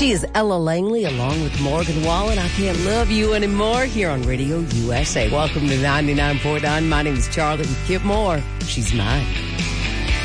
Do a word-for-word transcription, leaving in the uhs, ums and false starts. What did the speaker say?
She is Ella Langley along with Morgan Wallen. I Can't Love You Anymore here on Radio U S A. Welcome to ninety-nine point nine. My name is Charlie with Kip Moore. She's mine.